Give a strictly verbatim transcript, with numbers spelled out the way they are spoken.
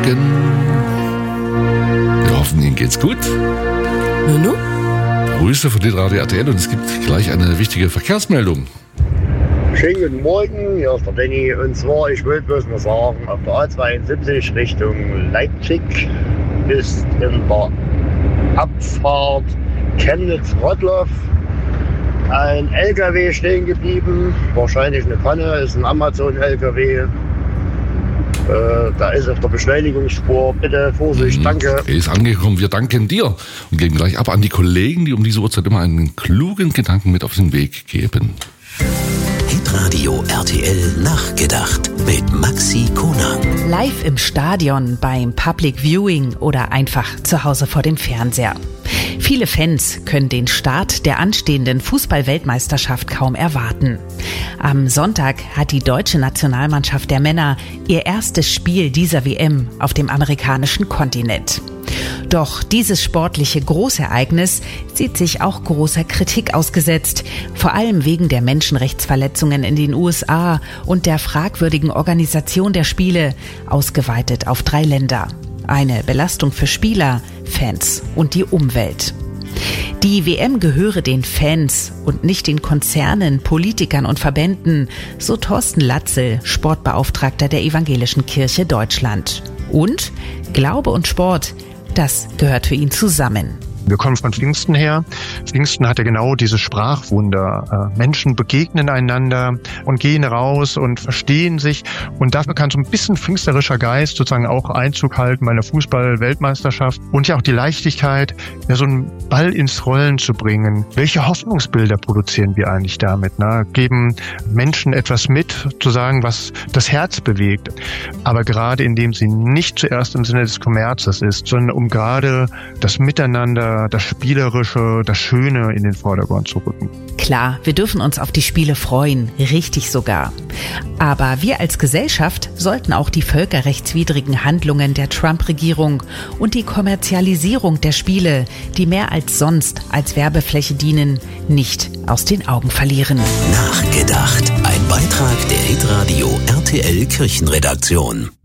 Wir hoffen, Ihnen geht's gut. Nunu? Grüße von Radio R T L und es gibt gleich eine wichtige Verkehrsmeldung. Schönen guten Morgen, hier ist der Danny. Und zwar, ich will bloß nur sagen, auf der A zweiundsiebzig Richtung Leipzig ist in der Abfahrt Chemnitz-Rottloff ein L K W stehen geblieben. Wahrscheinlich eine Panne, ist ein Amazon-L K W. Äh, da ist auf der Beschleunigungsspur. Bitte Vorsicht, mhm. danke. Er ist angekommen, wir danken dir und geben gleich ab an die Kollegen, die um diese Uhrzeit immer einen klugen Gedanken mit auf den Weg geben. Hitradio R T L nachgedacht mit Maxi Kuna. Live im Stadion, beim Public Viewing oder einfach zu Hause vor dem Fernseher. Viele Fans können den Start der anstehenden Fußball-Weltmeisterschaft kaum erwarten. Am Sonntag hat die deutsche Nationalmannschaft der Männer ihr erstes Spiel dieser W M auf dem amerikanischen Kontinent. Doch dieses sportliche Großereignis sieht sich auch großer Kritik ausgesetzt, vor allem wegen der Menschenrechtsverletzungen in den U S A und der fragwürdigen Organisation der Spiele, ausgeweitet auf drei Länder. Eine Belastung für Spieler, Fans und die Umwelt. Die W M gehöre den Fans und nicht den Konzernen, Politikern und Verbänden, so Thorsten Latzel, Sportbeauftragter der Evangelischen Kirche Deutschland. Und Glaube und Sport, das gehört für ihn zusammen. Wir kommen von Pfingsten her. Pfingsten hatte genau dieses Sprachwunder. Menschen begegnen einander und gehen raus und verstehen sich. Und dafür kann so ein bisschen pfingsterischer Geist sozusagen auch Einzug halten bei einer Fußball-Weltmeisterschaft. Und ja auch die Leichtigkeit, ja, so einen Ball ins Rollen zu bringen. Welche Hoffnungsbilder produzieren wir eigentlich damit? Ne? Geben Menschen etwas mit, zu sagen, was das Herz bewegt. Aber gerade indem sie nicht zuerst im Sinne des Kommerzes ist, sondern um gerade das Miteinander, das Spielerische, das Schöne in den Vordergrund zu rücken. Klar, wir dürfen uns auf die Spiele freuen, richtig sogar. Aber wir als Gesellschaft sollten auch die völkerrechtswidrigen Handlungen der Trump-Regierung und die Kommerzialisierung der Spiele, die mehr als sonst als Werbefläche dienen, nicht aus den Augen verlieren. Nachgedacht. Ein Beitrag der Hitradio R T L Kirchenredaktion.